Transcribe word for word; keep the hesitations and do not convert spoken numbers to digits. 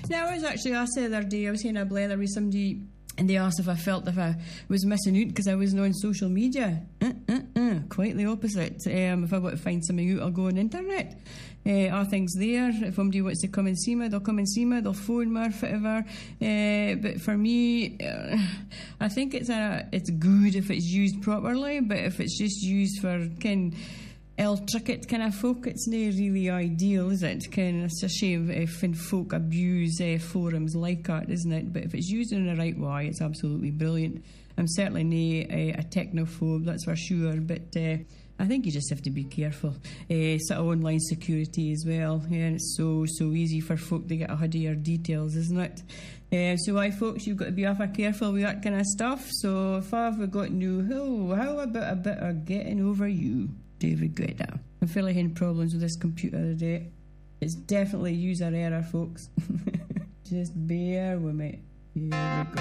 Yeah, I was actually asked the other day, I was saying a blether with somebody, and they asked if I felt if I was missing out because I wasn't on social media. Uh, uh, uh, quite the opposite. Um, if I want to find something out, I'll go on the internet. Uh, are things there? If somebody wants to come and see me, they'll come and see me, they'll phone me or whatever. Uh, but for me, uh, I think it's a it's good if it's used properly, but if it's just used for kind ill tricket kind of folk, it's not really ideal, is it? Kind of, it's a shame if when folk abuse uh, forums like that, isn't it? But if it's used in the right way, it's absolutely brilliant. I'm certainly not a, a technophobe, that's for sure, but uh, I think you just have to be careful. Uh, sort of online security as well, yeah, and it's so so easy for folk to get a hold of your details, isn't it? Uh, so aye, folks, you've got to be awful careful with that kind of stuff. So if I've got no, oh, how about a bit of getting over you, David Guetta? I'm fairly having problems with this computer today. It's definitely user error, folks. Just bear with me. Here we go.